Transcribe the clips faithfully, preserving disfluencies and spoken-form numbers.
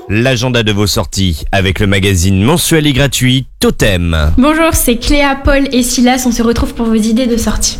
l'agenda de vos sorties avec le magazine mensuel et gratuit Totem. Bonjour, c'est Cléa, Paul et Silas, on se retrouve pour vos idées de sortie.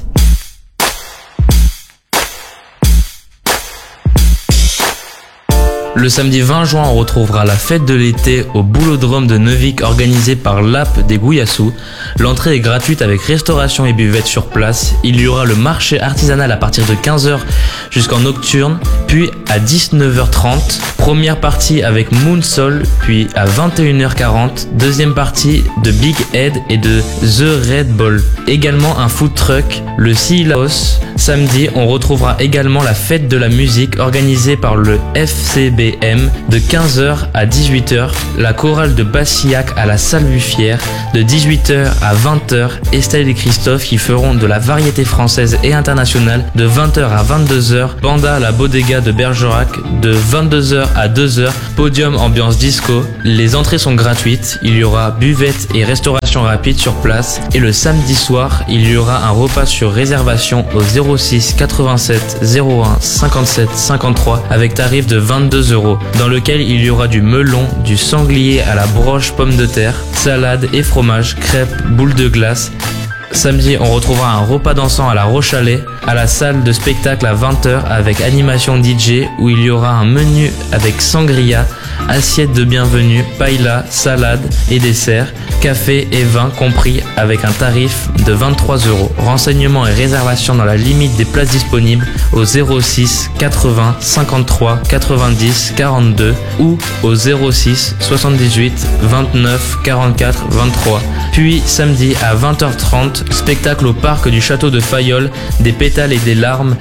Le samedi vingt juin, on retrouvera la fête de l'été au Boulodrome de Neuvic organisée par l'A P des Gouyassous. L'entrée est gratuite avec restauration et buvette sur place. Il y aura le marché artisanal à partir de quinze heures jusqu'en nocturne, puis à dix-neuf heures trente. Première partie avec Moonsol, puis à vingt et une heures quarante. Deuxième partie de Big Head et de The Red Ball. Également un food truck, le Silaos. Samedi, on retrouvera également la fête de la musique organisée par le F C B M de quinze heures à dix-huit heures, la chorale de Bassillac à la salle Buffière de dix-huit heures à vingt heures, Estelle et Christophe qui feront de la variété française et internationale de vingt heures à vingt-deux heures, Banda à la Bodega de Bergerac de vingt-deux heures à deux heures, Podium ambiance disco. Les entrées sont gratuites, il y aura buvette et restauration rapide sur place et le samedi soir, il y aura un repas sur réservation au zéro six quatre-vingt-sept zéro un cinquante-sept cinquante-trois avec tarif de vingt-deux euros, dans lequel il y aura du melon, du sanglier à la broche pomme de terre, salade et fromage, crêpes, boules de glace. Samedi, on retrouvera un repas dansant à la Rochalet, à la salle de spectacle à vingt heures avec animation D J où il y aura un menu avec sangria, assiette de bienvenue, paella, salade et dessert, café et vin compris avec un tarif de vingt-trois euros. Renseignements et réservations dans la limite des places disponibles au zéro six quatre-vingts cinquante-trois quatre-vingt-dix quarante-deux ou au zéro six soixante-dix-huit vingt-neuf quarante-quatre vingt-trois. Puis samedi à vingt heures trente, spectacle au parc du château de Fayolle, des pétales et des larmes.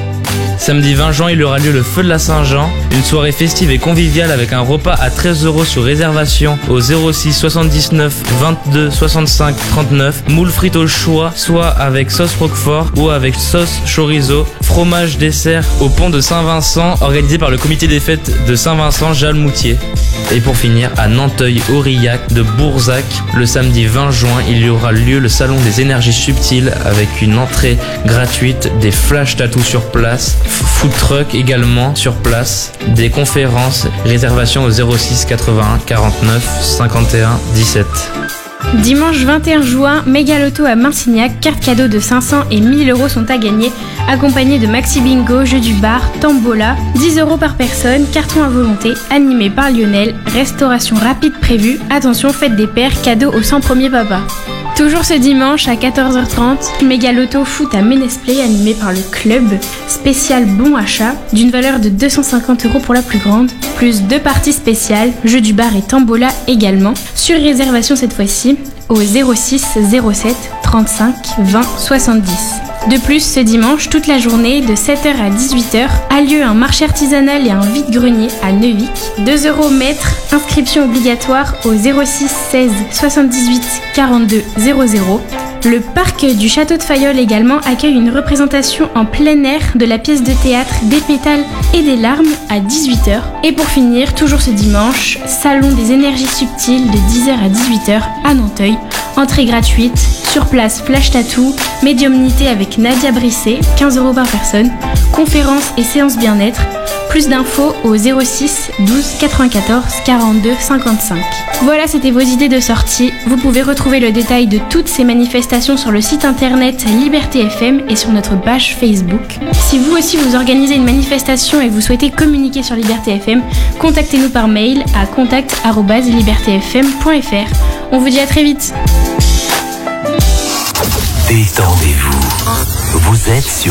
Samedi vingt juin, il aura lieu le Feu de la Saint-Jean, une soirée festive et conviviale avec un repas à treize euros sur réservation au zéro six soixante-dix-neuf vingt-deux soixante-cinq trente-neuf, moules frites au choix, soit avec sauce roquefort ou avec sauce chorizo, fromage dessert au pont de Saint-Vincent, organisé par le comité des fêtes de Saint-Vincent-Jalmoutier. Et pour finir, à Nanteuil-Aurillac de Bourzac, le samedi vingt juin, il y aura lieu le salon des énergies subtiles avec une entrée gratuite, des flash tattoos sur place, food truck également sur place, des conférences, réservation au zéro six quatre-vingt-un quarante-neuf cinquante et un dix-sept. Dimanche vingt et un juin, Méga Loto à Marcignac, cartes cadeaux de cinq cents et mille euros sont à gagner, accompagnés de Maxi Bingo, jeu du bar, Tambola, dix euros par personne, carton à volonté, animé par Lionel, restauration rapide prévue, attention faites des paires, cadeaux aux cent premiers papas. Toujours ce dimanche à quatorze heures trente, Méga Loto foot à Ménesplay animé par le club, spécial bon achat, d'une valeur de deux cent cinquante euros pour la plus grande, plus deux parties spéciales, jeu du bar et Tambola également, sur réservation cette fois-ci, au zéro six zéro sept trente-cinq vingt soixante-dix. De plus, ce dimanche, toute la journée, de sept heures à dix-huit heures, a lieu un marché artisanal et un vide-grenier à Neuvic. deux euros mètre, inscription obligatoire au zéro six seize soixante-dix-huit quarante-deux zéro zéro. Le parc du château de Fayolle également accueille une représentation en plein air de la pièce de théâtre Des pétales et des larmes à dix-huit heures. Et pour finir, toujours ce dimanche, salon des énergies subtiles de dix heures à dix-huit heures à Nanteuil. Entrée gratuite, sur place flash tattoo, médiumnité avec Nadia Brisset, quinze euros par personne, conférences et séances bien-être. Plus d'infos au zéro six douze quatre-vingt-quatorze quarante-deux cinquante-cinq. Voilà, c'était vos idées de sortie. Vous pouvez retrouver le détail de toutes ces manifestations sur le site internet Liberté F M et sur notre page Facebook. Si vous aussi vous organisez une manifestation et vous souhaitez communiquer sur Liberté F M, contactez-nous par mail à contact arobase liberté f m point f r. On vous dit à très vite. Détendez-vous. Vous êtes sur